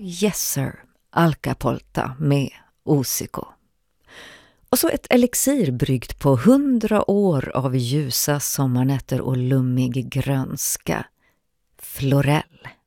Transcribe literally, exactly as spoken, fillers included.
Yes sir, Alcapolta med Osiko. Och så ett elixir bryggt på hundra år av ljusa sommarnätter och lummig grönska. Florell.